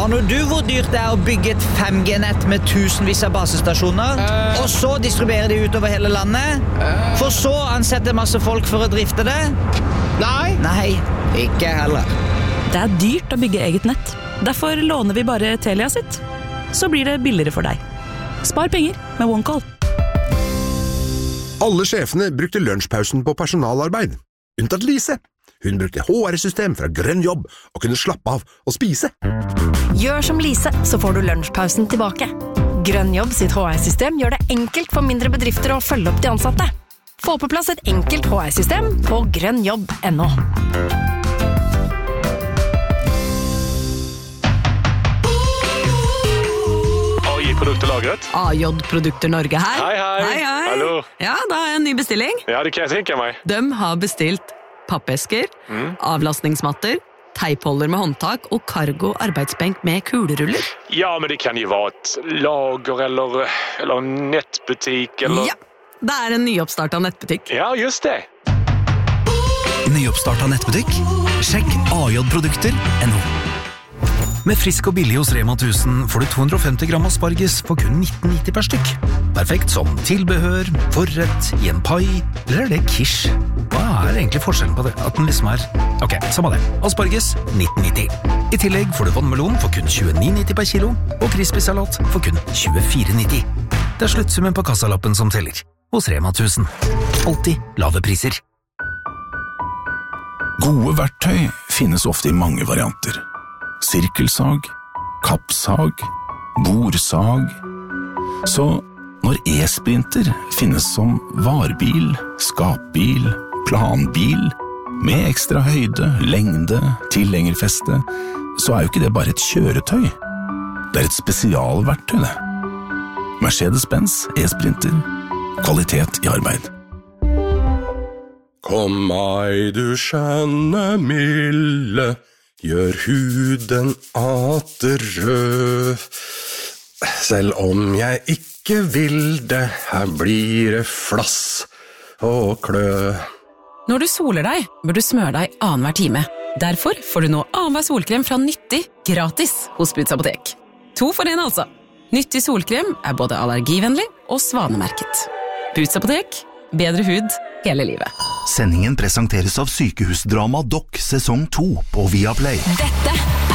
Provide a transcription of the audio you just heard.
Aner du hvor dyrt det å bygge et 5G-nett med tusenvis av basestasjoner, og så distribuere de utover hele landet, for så ansette masse folk for å drifte det? Nei, ikke heller. Det dyrt å bygge eget nett. Derfor låner vi bare Telia sitt. Så blir det billigere for deg. Spar penger med OneCall. Alle sjefene brukte lunsjpausen på personalarbeid, unntatt Lise. Hun brukte HR-system fra Grønn Jobb og kunne slappe av og spise. Gjør som Lise, så får du lunsjpausen tilbake. Grønn Jobb sitt HR-system gjør det enkelt for mindre bedrifter å følge opp de ansatte. Få på plass et enkelt HR-system på grønnjobb.no. Produkterlagret. AJ Produkter Norge her. Hei. Hallo. Ja, da har jeg en ny bestilling. Ja, det kan jeg tenke meg. De har bestilt pappesker, avlastningsmatter, teipholder med håndtak og cargo arbeidsbenk med kuleruller. Ja, men det kan jo være et lager eller nettbutikk eller... Ja, det er en nyoppstartet nettbutikk. Ja, just det. Nyoppstartet nettbutikk? Sjekk ajprodukter.no. Med frisk og billig hos Rema 1000 får du 250 gram asparges for kun 19,90 per stykk. Perfekt som tilbehør, forrett, i en pai, eller er det quiche? Hva er egentlig forskjellen på det? At den liksom er... Ok, samme det. Asparges, 19,90. I tillegg får du vannmelon for kun 29,90 per kilo, og crispy-salat for kun 24,90. Det er sluttsummen på kassalappen som teller. Hos Rema 1000. Alltid lave priser. Gode verktøy finnes ofte i mange varianter. Sirkelsag, kappsag, borsag. Så når e-sprinter finnes som varebil, skapbil, planbil, med ekstra høyde, lengde, tilhengerfeste, så er jo ikke det bare et kjøretøy. Det er et spesialverktøy, det. Mercedes-Benz e-sprinter. Kvalitet i arbeid. Kom meg, du skjønne milde, gjør huden atter rød. Selv om jeg ikke vil det, her blir det flass og klø. Når du soler deg, bør du smøre deg annenhver time. Derfor får du nå annenhver solkrem fra Nyttig gratis hos Boots Apotek. 2 for 1 altså. Nyttig solkrem er både allergivennlig og svanemerket. Boots Apotek, bedre hud hele livet. Sendingen presenteres av Sykehusdrama Doc sesong 2 på Viaplay. Dette